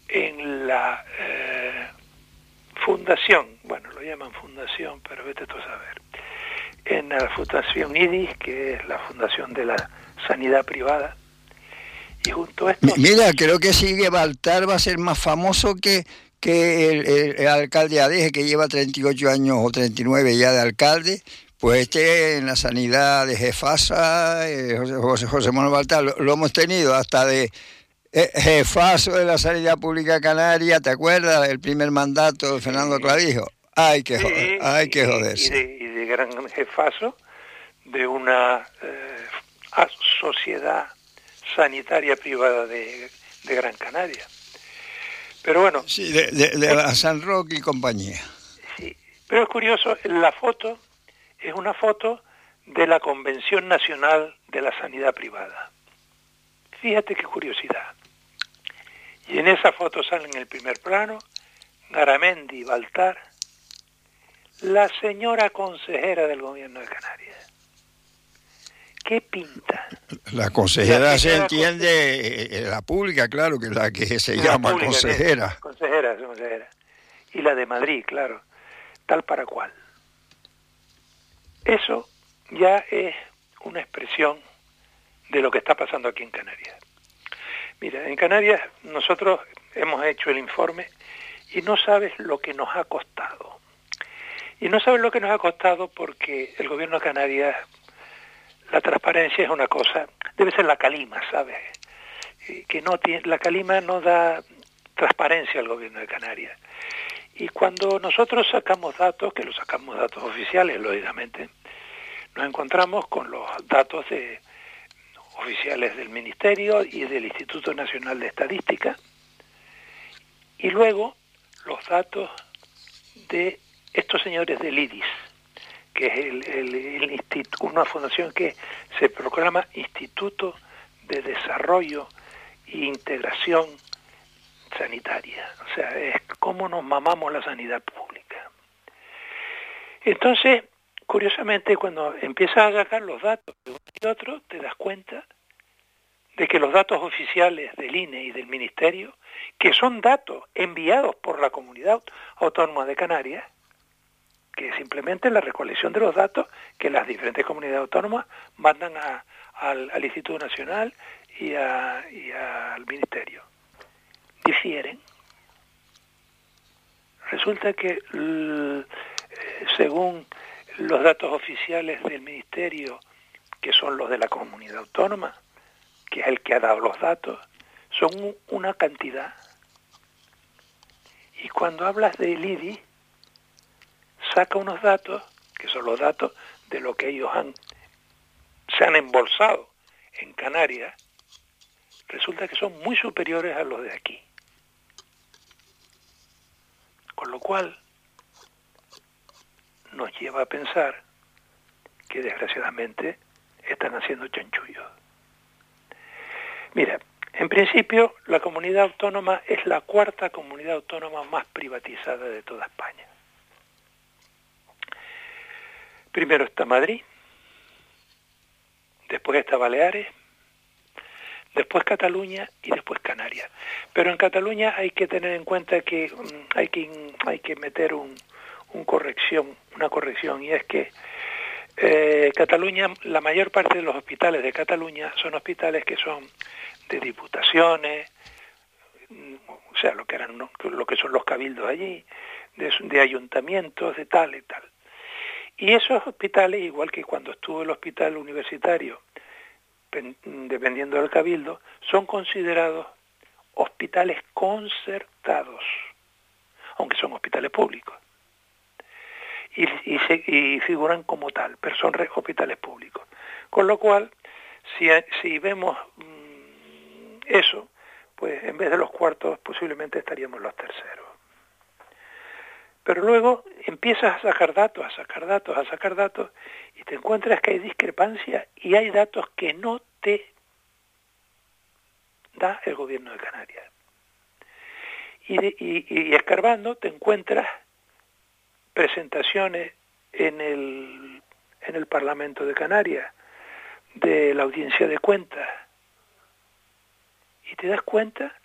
en la fundación, bueno, lo llaman fundación, pero vete tú a saber, en la fundación IDIS, que es la fundación de la sanidad privada, y junto a esto... Mira, creo que sigue Baltar va a ser más famoso que el alcalde Adeje, que lleva 38 años o 39 ya de alcalde. Pues en la sanidad de Jefasa, José Manuel Baltar, lo hemos tenido hasta de jefazo de la sanidad pública canaria, ¿te acuerdas? El primer mandato de Fernando Clavijo. Hay que joderse. Y de gran jefazo de una sociedad sanitaria privada de Gran Canaria. Pero bueno... Sí, de la San Roque y compañía. Sí, pero es curioso, la foto es una foto de la Convención Nacional de la Sanidad Privada. Fíjate qué curiosidad. Y en esa foto salen en el primer plano Garamendi y Baltar, la señora consejera del gobierno de Canarias. ¿Qué pinta? La consejera se entiende, la pública, claro, que es la que se llama pública, consejera. Consejera. Y la de Madrid, claro, tal para cual. Eso ya es una expresión de lo que está pasando aquí en Canarias. Mira, en Canarias nosotros hemos hecho el informe y no sabes lo que nos ha costado. Y no sabes lo que nos ha costado porque el gobierno de Canarias, la transparencia es una cosa, debe ser la calima, ¿sabes? Que no tiene, la calima no da transparencia al gobierno de Canarias. Y cuando nosotros sacamos datos, que los sacamos datos oficiales, lógicamente, nos encontramos con los datos oficiales del Ministerio y del Instituto Nacional de Estadística, y luego los datos de estos señores del IDIS, que es una fundación que se proclama Instituto de Desarrollo e Integración Sanitaria. O sea, es cómo nos mamamos la sanidad pública. Entonces, curiosamente, cuando empiezas a sacar los datos de uno y otro, te das cuenta de que los datos oficiales del INE y del Ministerio, que son datos enviados por la Comunidad Autónoma de Canarias, que es simplemente la recolección de los datos que las diferentes comunidades autónomas mandan al Instituto Nacional y al Ministerio, difieren. Resulta que según los datos oficiales del Ministerio, que son los de la comunidad autónoma, que es el que ha dado los datos, son una cantidad. Y cuando hablas del IDI, saca unos datos, que son los datos de lo que ellos se han embolsado en Canarias, resulta que son muy superiores a los de aquí. Con lo cual, nos lleva a pensar que desgraciadamente están haciendo chanchullos. Mira, en principio la comunidad autónoma es la cuarta comunidad autónoma más privatizada de toda España. Primero está Madrid, después está Baleares, después Cataluña y después Canarias. Pero en Cataluña hay que tener en cuenta que hay que meter una corrección, y es que Cataluña, la mayor parte de los hospitales de Cataluña son hospitales que son de diputaciones, o sea, lo que son los cabildos allí, de ayuntamientos, de tal y tal. Y esos hospitales, igual que cuando estuvo el hospital universitario, dependiendo del cabildo, son considerados hospitales concertados, aunque son hospitales públicos. Y figuran como tal, pero son hospitales públicos. Con lo cual, si vemos eso, pues en vez de los cuartos posiblemente estaríamos los terceros. Pero luego empiezas a sacar datos, y te encuentras que hay discrepancia y hay datos que no te da el gobierno de Canarias. Y escarbando te encuentras presentaciones en el Parlamento de Canarias de la Audiencia de Cuentas, y te das cuenta